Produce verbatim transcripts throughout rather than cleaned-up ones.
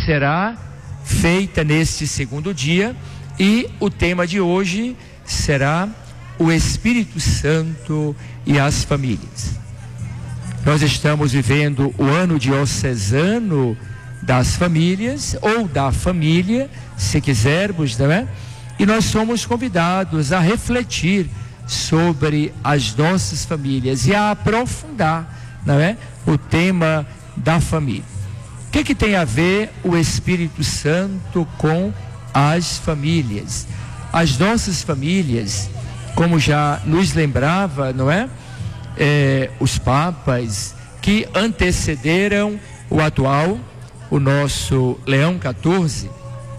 será feita neste segundo dia, e o tema de hoje será o Espírito Santo e as famílias. Nós estamos vivendo o ano diocesano das famílias, ou da família, se quisermos, não é? E nós somos convidados a refletir sobre as nossas famílias e a aprofundar, não é? O tema da família. O que que tem a ver o Espírito Santo com as famílias? As nossas famílias, como já nos lembrava, não é? É, os papas que antecederam o atual, o nosso Leão quatorze,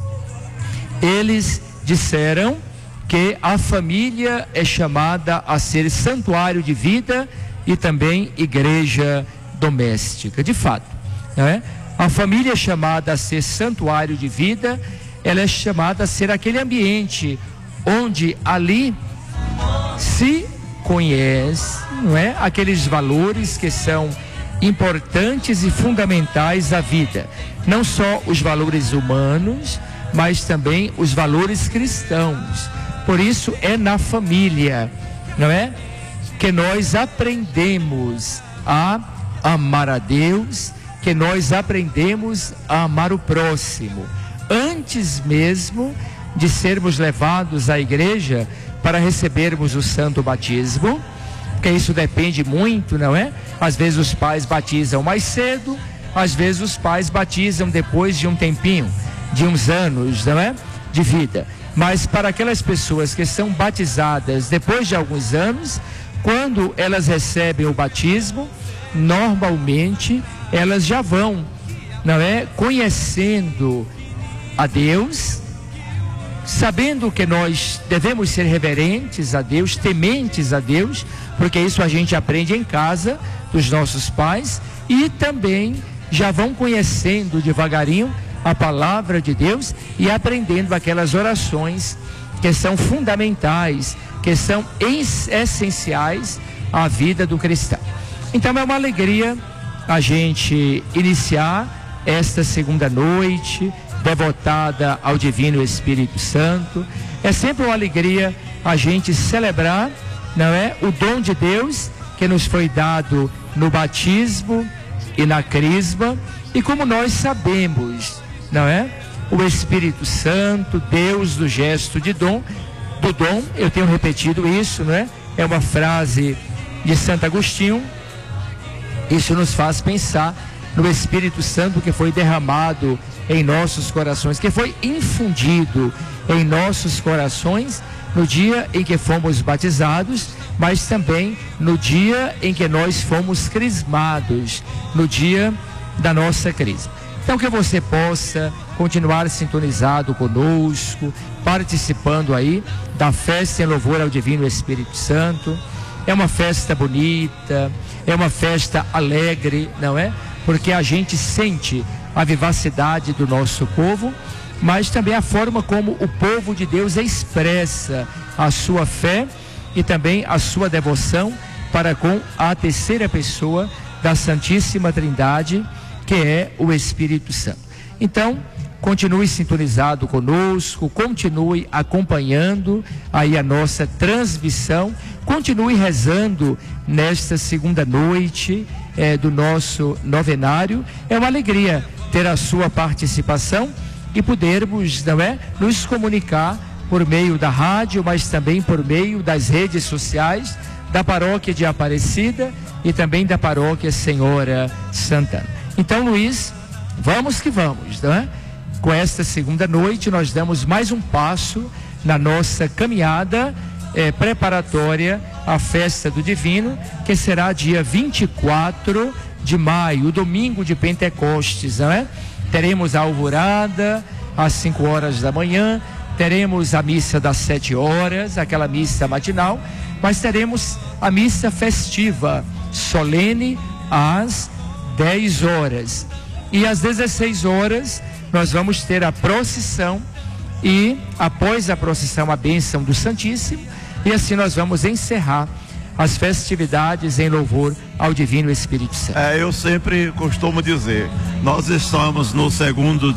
eles disseram que a família é chamada a ser santuário de vida e também igreja doméstica. De fato, não é? A família é chamada a ser santuário de vida, ela é chamada a ser aquele ambiente onde ali se conhece, não é? Aqueles valores que são importantes e fundamentais à vida. Não só os valores humanos, mas também os valores cristãos. Por isso é na família, não é? Que nós aprendemos a amar a Deus, que nós aprendemos a amar o próximo, antes mesmo de sermos levados à igreja para recebermos o santo batismo, porque isso depende muito, não é? Às vezes os pais batizam mais cedo, às vezes os pais batizam depois de um tempinho, de uns anos, não é? De vida. Mas para aquelas pessoas que são batizadas depois de alguns anos, quando elas recebem o batismo, normalmente elas já vão, não é? Conhecendo a Deus, sabendo que nós devemos ser reverentes a Deus, tementes a Deus, porque isso a gente aprende em casa dos nossos pais, e também já vão conhecendo devagarinho a palavra de Deus e aprendendo aquelas orações que são fundamentais, que são essenciais à vida do cristão. Então é uma alegria a gente iniciar esta segunda noite devotada ao Divino Espírito Santo. É sempre uma alegria a gente celebrar, não é, o dom de Deus que nos foi dado no batismo e na crisma. E como nós sabemos, não é, o Espírito Santo, Deus do gesto de dom, do dom, eu tenho repetido isso, não é? É uma frase de Santo Agostinho. Isso nos faz pensar no Espírito Santo que foi derramado em nossos corações, que foi infundido em nossos corações no dia em que fomos batizados, mas também no dia em que nós fomos crismados, no dia da nossa crisma. Então que você possa continuar sintonizado conosco, participando aí da festa em louvor ao Divino Espírito Santo. É uma festa bonita, é uma festa alegre, não é? Porque a gente sente a vivacidade do nosso povo, mas também a forma como o povo de Deus expressa a sua fé e também a sua devoção para com a terceira pessoa da Santíssima Trindade, que é o Espírito Santo. Então, continue sintonizado conosco, continue acompanhando aí a nossa transmissão, continue rezando nesta segunda noite é, do nosso novenário. É uma alegria ter a sua participação e podermos, não é, nos comunicar por meio da rádio, mas também por meio das redes sociais da Paróquia de Aparecida e também da Paróquia Senhora Santana. Então, Luiz, vamos que vamos, não é? Com esta segunda noite nós damos mais um passo na nossa caminhada eh, preparatória à festa do Divino, que será dia vinte e quatro de maio, o domingo de Pentecostes, não é? Teremos a alvorada às cinco horas da manhã, teremos a missa das sete horas, aquela missa matinal, mas teremos a missa festiva, solene, às dez horas. E às dezesseis horas nós vamos ter a procissão e após a procissão a bênção do Santíssimo, e assim nós vamos encerrar as festividades em louvor ao Divino Espírito Santo. É, eu sempre costumo dizer, nós estamos no segundo